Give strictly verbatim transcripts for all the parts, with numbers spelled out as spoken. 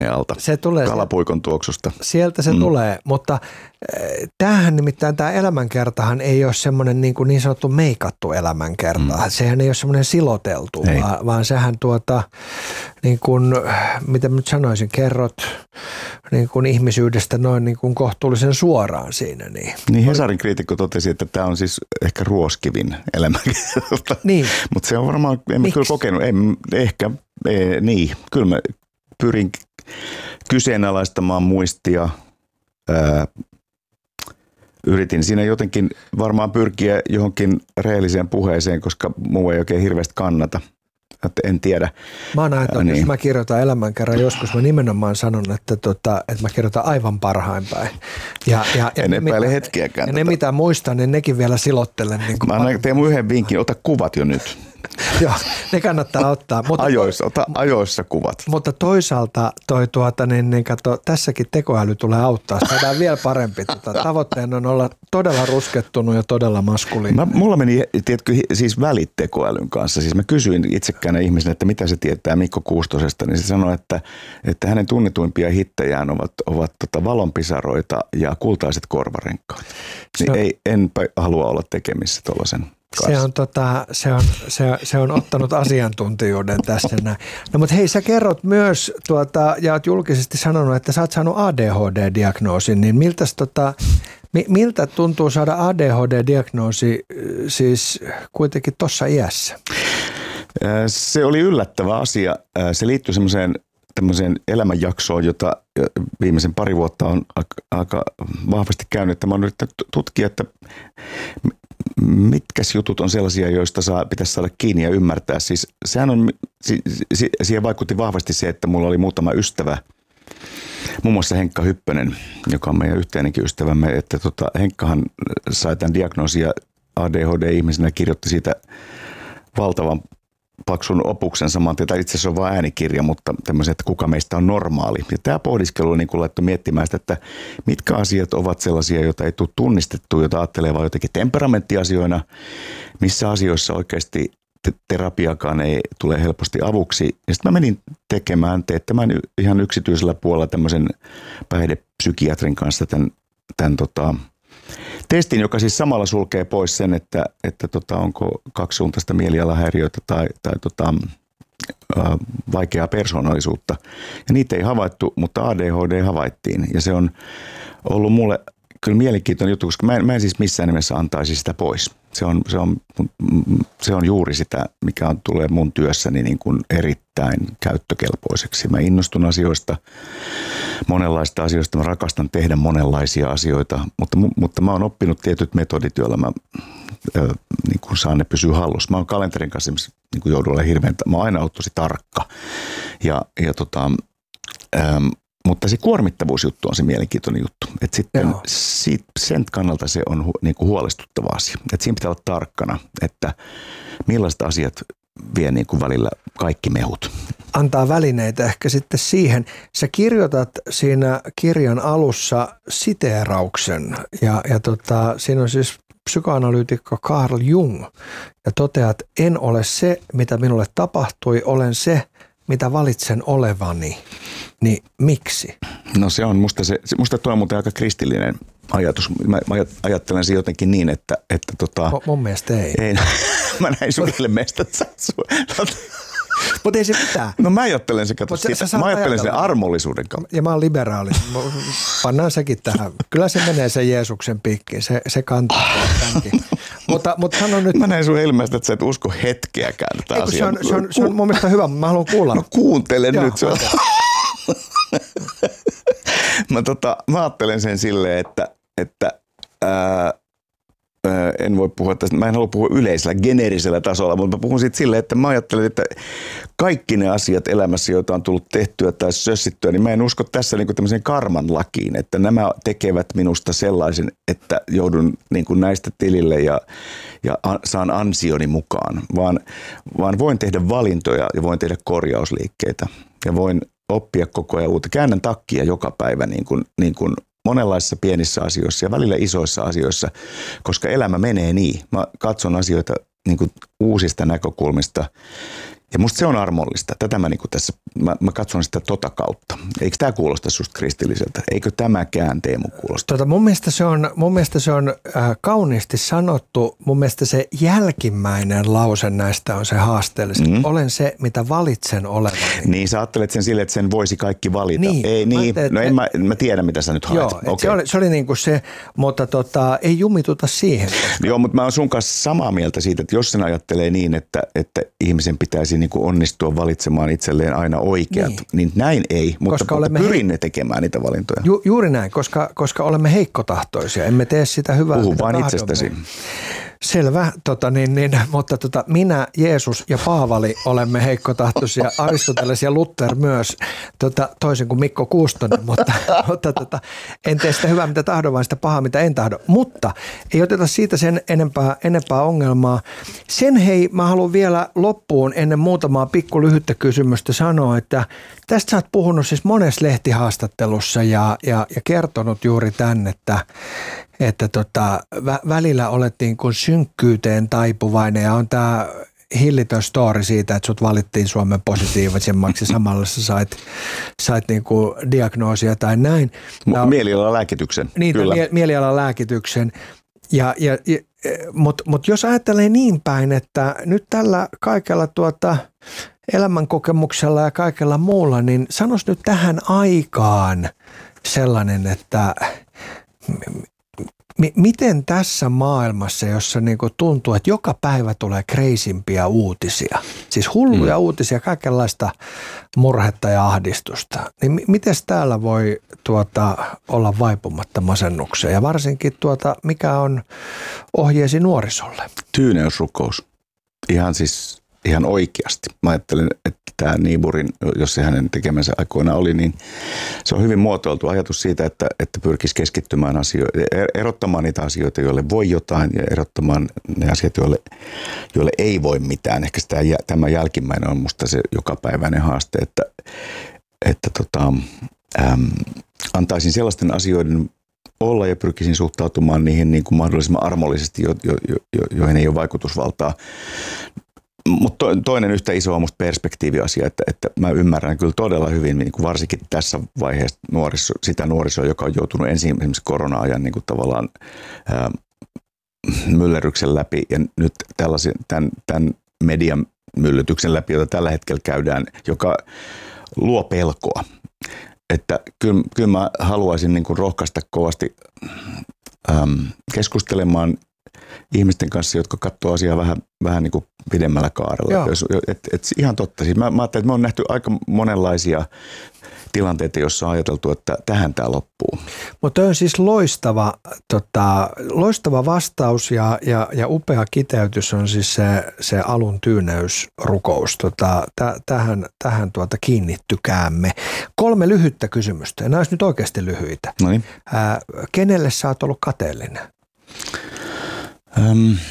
alta, se tulee kalapuikon tuoksusta. Sieltä se mm. tulee, mutta tämähän nimittäin tämä elämänkertahan ei ole semmoinen niin, niin sanottu meikattu elämänkerta. Mm. Sehän ei ole semmoinen siloteltu, vaan, vaan sehän tuota, niin kuin, mitä nyt sanoisin, kerrot niin kuin ihmisyydestä noin niin kuin kohtuullisen suoraan siinä. Niin, niin Hesarin kriitikko totesi, että tämä on siis ehkä ruoskivin elämänkerta. Niin. Mutta se on varmaan, en mä kyllä kokenut, ei, ehkä, ei, niin, kyllä mä pyrin kyseenalaistamaan muistia. Ää, yritin siinä jotenkin varmaan pyrkiä johonkin rehelliseen puheeseen, koska muu ei oikein hirveästi kannata. Että en tiedä. Mä oon ajatellut, niin. Jos mä kirjoitan elämänkerran joskus, mä nimenomaan sanon, että, tota, että mä kirjoitan aivan parhain päin. Ja, ja, ja en epäile mitä, hetkiäkään. Ja ne mitä muistan, niin nekin vielä silottelen. Niin mä teen mun yhden vinkin, ota kuvat jo nyt. Joo, ne kannattaa ottaa. Mutta, ajoissa, ota ajoissa kuvat. Mutta toisaalta toi tuota, niin, niin kato, tässäkin tekoäly tulee auttaa. Saadaan vielä parempi. Tota, tavoitteena on olla todella ruskettunut ja todella maskuliininen. Mä, mulla meni, tiedätkö, siis välit tekoälyn kanssa. Siis mä kysyin itsekään ihmisen, että mitä se tietää Mikko Kuustosesta, niin se sanoi, että, että hänen tunnetuimpia hittejään ovat, ovat tota valonpisaroita ja kultaiset korvarenkaat. Niin ei, enpä halua olla tekemissä tuollaisen. Se on, tota, se, on, se, se on ottanut asiantuntijuuden tässä näin. No mutta hei, sä kerrot myös tuota, ja oot julkisesti sanonut, että sä oot saanut A D H D-diagnoosin, niin miltäs, tota, miltä tuntuu saada A D H D-diagnoosi siis kuitenkin tuossa iässä? Se oli yllättävä asia. Se liittyy semmoiseen tämmöiseen elämänjaksoon, jota viimeisen pari vuotta on aika vahvasti käynyt. Että mä oon yrittänyt tutkia, että mitkä jutut on sellaisia, joista saa, pitäisi saada kiinni ja ymmärtää. Siis sehän on, si, si, siihen vaikutti vahvasti se, että mulla oli muutama ystävä, muun muassa Henkka Hyppönen, joka on meidän yhteinenkin ystävämme, että tota, Henkkahan sai tämän diagnoosia A D H D-ihmisenä, kirjoitti siitä valtavan paksun opuksen saman tietä. Itse asiassa on vain äänikirja, mutta tämmöisen, että kuka meistä on normaali. Ja tämä pohdiskelu on niin kuin laittoi miettimään sitä, että mitkä asiat ovat sellaisia, joita ei tule tunnistettua, joita ajattelee vaan jotenkin temperamenttiasioina, missä asioissa oikeasti terapiakaan ei tule helposti avuksi. Ja sitten mä menin tekemään, teettämään ihan yksityisellä puolella tämmöisen päihdepsykiatrin kanssa tämän, tämän tota, testin, joka siis samalla sulkee pois sen, että, että tota, onko kaksisuuntaista mielialahäiriötä tai, tai tota, ä, vaikeaa persoonallisuutta. Ja niitä ei havaittu, mutta A D H D havaittiin. Ja se on ollut mulle kyllä mielenkiintoinen juttu, koska mä en, mä en siis missään nimessä antaisi sitä pois. Se on, se on, se on juuri sitä, mikä on, tulee mun työssäni niin kuin erittäin käyttökelpoiseksi. Mä innostun asioista, monenlaista asioista. Mä rakastan tehdä monenlaisia asioita, mutta, mutta mä oon oppinut tietyt metodit, joilla mä ö, niin kuin saan ne pysyä hallussa. Mä oon kalenterin kanssa niin kuin joudun olemaan hirveän, mä oon aina ollut tosi tarkka. Ja, ja tota, ähm, mutta se kuormittavuusjuttu on se mielenkiintoinen juttu. Et sitten siitä, sen kannalta se on hu, niin kuin huolestuttava asia. Et siinä pitää olla tarkkana, että millaiset asiat vie niin kuin välillä kaikki mehut. Antaa välineitä ehkä sitten siihen. Sä kirjoitat siinä kirjan alussa siteerauksen ja, ja tota, siinä on siis psykoanalyytikko Carl Jung ja toteat, en ole se, mitä minulle tapahtui, olen se, mitä valitsen olevani. Niin miksi? No se on, musta, se, musta tuo on muuten aika kristillinen ajatus. Mä, mä ajattelen se jotenkin niin, että... että tota, M- mun mielestä ei. ei mä näin sun ilmeistä. Mutta ei se mitään. No mä ajattelen se, kato, siitä, mä ajattelen sen armollisuuden kautta. Ja mä oon liberaali. Pannaan sekin tähän. Kyllä se menee sen Jeesuksen piikkiin. Se, se kantaa tämänkin. Mutta, mutta sano nyt. Mä näin sun ilmeistä, että sä et usko hetkeäkään tätä asiaa. Se on, se, on, se on mun mielestä hyvä. Mä haluan kuulla. No kuuntele Joo, nyt. Se on. mä, tota, mä ajattelen sen silleen, että, että ää, ää, en voi puhua tästä, mä en halua puhua yleisellä, geneerisellä tasolla, mutta mä puhun siitä silleen, että mä ajattelen, että kaikki ne asiat elämässä, joita on tullut tehtyä tai sössittyä, niin mä en usko tässä niin kuin tämmöiseen karman lakiin, että nämä tekevät minusta sellaisen, että joudun niin kuin näistä tilille ja, ja a, saan ansioni mukaan, vaan, vaan voin tehdä valintoja ja voin tehdä korjausliikkeitä ja voin oppia koko ajan uutta. Käännän takkia joka päivä niin kuin, niin kuin monenlaisissa pienissä asioissa ja välillä isoissa asioissa, koska elämä menee niin. Mä katson asioita niin kuin uusista näkökulmista Ja musta se on armollista. Tätä mä, niin tässä, mä, mä katson sitä tota kautta. Eikö tämä kuulosta susta kristilliseltä? Eikö tämäkään Teemu kuulosta? Tota, mun mielestä se on, mun mielestä se on äh, kauniisti sanottu. Mun mielestä se jälkimmäinen lause näistä on se haasteellisin. Mm. Olen se, mitä valitsen olevani. Niin, sä ajattelet sen sille, että sen voisi kaikki valita. Niin, ei, niin. Mä no en mä, mä tiedä, mitä sä nyt haet. Joo, okay. se oli, se oli niin kuin se, mutta tota, ei jumituta siihen. Koska... Joo, mutta mä oon sun kanssa samaa mieltä siitä, että jos sen ajattelee niin, että, että ihmisen pitäisi niin kuin onnistua valitsemaan itselleen aina oikeat, niin, niin näin ei, mutta, mutta pyrin ne tekemään niitä valintoja. Ju, juuri näin, koska, koska olemme heikkotahtoisia, emme tee sitä hyvää. Puhu vain itsestäsi. Selvä, tota, niin, niin, mutta tota, minä, Jeesus ja Paavali olemme heikkotahtoisia, Aristoteles ja Luther myös, tota, toisin kuin Mikko Kuustonen, mutta, mutta tota, en tee sitä hyvää mitä tahdon, vaan sitä pahaa mitä en tahdo. Mutta ei oteta siitä sen enempää, enempää ongelmaa. Sen hei, mä haluan vielä loppuun ennen muutamaa pikku lyhyttä kysymystä sanoa, että tästä sä oot puhunut siis monessa lehtihaastattelussa ja, ja, ja kertonut juuri tämän, että että tota, vä- välillä olet niin kuin synkkyyteen taipuvainen ja on tämä hillitön story siitä, että sut valittiin Suomen positiivisemmaksi samalla sä sait, sait niin kuin diagnoosia tai näin. M- mielialalääkityksen, niin, kyllä. Mie- mielialalääkityksen. Ja, ja, ja, Mutta mut jos ajattelee niin päin, että nyt tällä kaikella tuota elämänkokemuksella ja kaikella muulla, niin sanois nyt tähän aikaan sellainen, että miten tässä maailmassa, jossa niinku tuntuu, että joka päivä tulee kreisimpiä uutisia, siis hulluja mm. uutisia, kaikenlaista murhetta ja ahdistusta, niin miten täällä voi tuota, olla vaipumatta masennukseen ja varsinkin tuota, mikä on ohjeesi nuorisolle? Tyyneysrukous. Ihan siis ihan oikeasti. Mä ajattelen, että tämä Niebuhrin, jos se hänen tekemänsä aikoina oli, niin se on hyvin muotoiltu ajatus siitä, että, että pyrkisi keskittymään asioihin, erottamaan niitä asioita, joille voi jotain ja erottamaan ne asiat, joille, joille ei voi mitään. Ehkä sitä, tämä jälkimmäinen on musta se jokapäiväinen haaste, että, että tota, äm, antaisin sellaisten asioiden olla ja pyrkisin suhtautumaan niihin niin kuin mahdollisimman armollisesti, jo, jo, jo, joihin ei ole vaikutusvaltaa. Mutta toinen yhtä iso on musta perspektiiviasia, että, että mä ymmärrän kyllä todella hyvin, niin kuin varsinkin tässä vaiheessa nuoriso, sitä nuorisoa, joka on joutunut ensin esimerkiksi korona-ajan niin kuin tavallaan ää, myllerryksen läpi ja nyt tällaisen, tämän, tämän median myllytyksen läpi, jota tällä hetkellä käydään, joka luo pelkoa. Että kyllä, kyllä mä haluaisin niin kuin rohkaista kovasti äm, keskustelemaan ihmisten kanssa, jotka katsoo asiaa vähän, vähän niin kuin pidemmällä kaarella. Et, et ihan totta. Siis mä, mä ajattelin, että me on nähty aika monenlaisia tilanteita, joissa on ajateltu, että tähän tämä loppuu. Mutta on siis loistava, tota, loistava vastaus ja, ja, ja upea kiteytys on siis se, se alun tyyneysrukous. Tota, t- tähän tähän tuota kiinnittykäämme. Kolme lyhyttä kysymystä. Nämä olisi nyt oikeasti lyhyitä. Noniin. Ää, kenelle sä oot ollut kateellinen? Öm,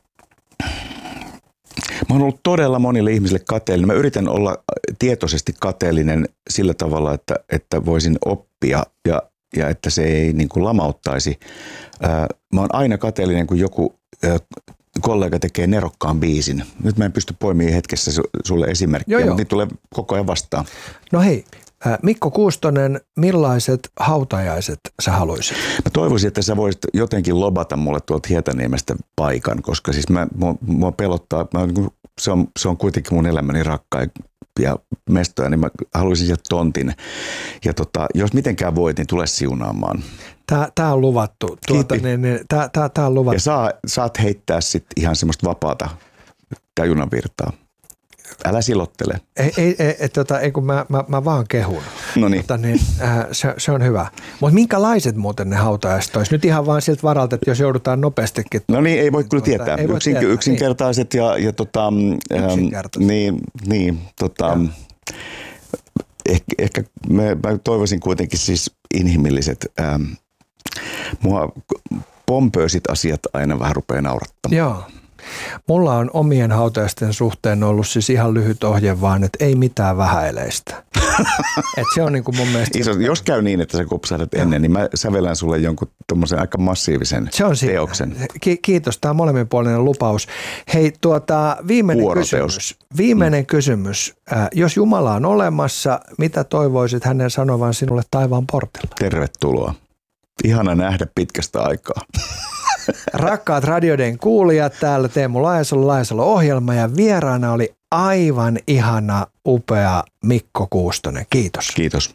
mä oon ollut todella monille ihmisille kateellinen. Mä yritän olla tietoisesti kateellinen sillä tavalla, että, että voisin oppia ja, ja että se ei niin kuin lamauttaisi. Ää, mä oon aina kateellinen, kun joku ää, kollega tekee nerokkaan biisin. Nyt mä en pysty poimimaan hetkessä sulle esimerkkiä, joo, mutta niitä tulee koko ajan vastaan. No hei. Mikko Kuustonen, millaiset hautajaiset sä haluaisit? Mä toivoisin, että sä voisit jotenkin lobata mulle tuolta Hietaniemestä paikan, koska siis mä, mua, mua pelottaa, mä, se, on, se on kuitenkin mun elämäni rakkaimpia mestoja, niin mä haluaisin sieltä tontin. Ja tota, jos mitenkään voit, niin tule siunaamaan. Tää, tää on luvattu. Tuota, niin, niin, tää, tää, tää on luvattu. Ja saa, saat heittää sitten ihan semmoista vapaata tajunanvirtaa. Älä silottele. Ei, ei, ei, tota, ei kun mä, mä, mä vaan kehun. No niin. Tota, niin äh, se, se on hyvä. Mutta minkälaiset muuten ne hautajaiset olisi? Nyt ihan vaan siltä varalta, että jos joudutaan nopeastikin. No niin, ei voi kyllä tietää. Ei voi Yksin, tietää. Yksinkertaiset niin. ja, ja tota, yksinkertaiset. niin, niin tota, ehkä, ehkä mä, mä toivoisin kuitenkin siis inhimilliset. Ähm, mua pompöösit asiat aina vähän rupeaa naurattamaan. Joo. Mulla on omien hautajaisten suhteen ollut siis ihan lyhyt ohje vaan, että ei mitään vähäileistä. Et se on niin kuin mun mielestä... Iso, jos käy niin, että sä kopsahdat ennen, niin mä sävelän sulle jonkun tommosen aika massiivisen se on teoksen. Ki- kiitos, tämä on molemminpuolinen lupaus. Hei, tuota, viimeinen Vuoroteos. kysymys. Viimeinen mm. kysymys. Äh, jos Jumala on olemassa, mitä toivoisit hänen sanovan sinulle taivaan portilla? Tervetuloa. Ihana nähdä pitkästä aikaa. Rakkaat Radio Dayn kuulijat, täällä Teemu Laajasalo, Laajasalo-ohjelma ja vieraana oli aivan ihana, upea Mikko Kuustonen. Kiitos. Kiitos.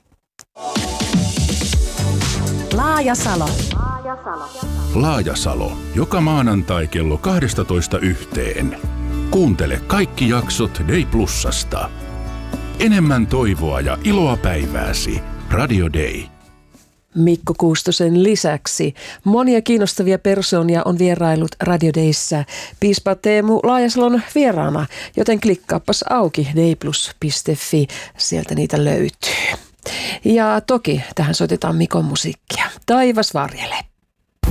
Laajasalo. Laajasalo. Joka maanantai kello kaksitoista yhteen. Kuuntele kaikki jaksot Day Plusasta. Enemmän toivoa ja iloa päivääsi. Radio Day. Mikko Kuustosen lisäksi monia kiinnostavia persoonia on vierailut Radio Dayssä piispa Teemu Laajasalon vieraana, joten klikkaappas auki dayplus piste fi, sieltä niitä löytyy. Ja toki tähän soitetaan Mikon musiikkia. Taivas varjele.